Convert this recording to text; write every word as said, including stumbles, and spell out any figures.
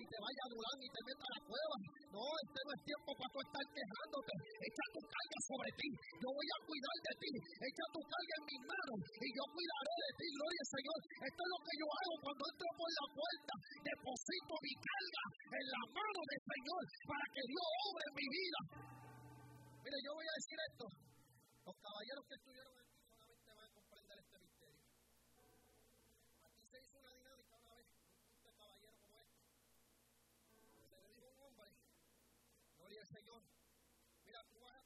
te vaya a Durán y te meta a la cueva. No, este no es tiempo para tú estar quejándote. Echa tu carga sobre ti. Yo voy a cuidar de ti. Echa tu carga en mis manos y yo cuidaré de ti. Gloria al Señor. Esto es lo que yo hago cuando entro por la puerta. Deposito mi carga en la mano del Señor para que Dios obre en mi vida. Mire, yo voy a decir esto. Los caballeros que estuvieron aquí solamente van a comprender este misterio. Aquí se hizo una dinámica una vez, un caballero como este. Se le dijo a un hombre, gloria al Señor,